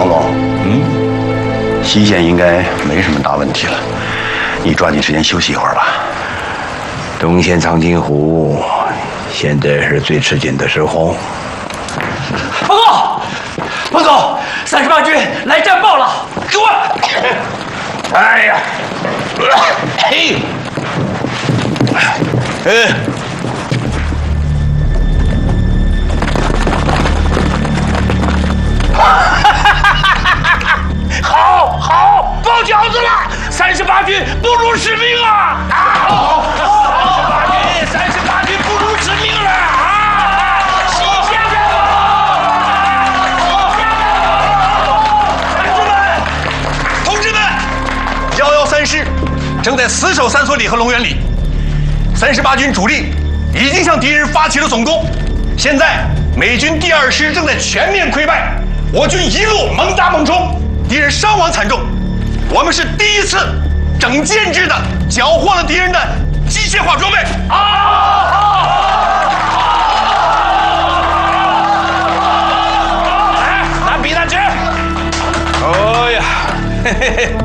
彭总，西线应该没什么大问题了，你抓紧时间休息一会儿吧。 东线长津湖现在是最吃紧的时候。 彭总，38军来战报了，给我！ 哎呀，嘿，好，包饺子了！38军不辱使命啊！好，38军不辱使命了啊！西线人同志们，113师正在死守三所里和龙源里，38军主力已经向敌人发起了总攻。现在美军第2师正在全面溃败，我军一路猛打猛冲，敌人伤亡惨重。我们是第一次整建制的缴获了敌人的机械化装备。 来，拿笔拿纸。哎呀，嘿嘿嘿。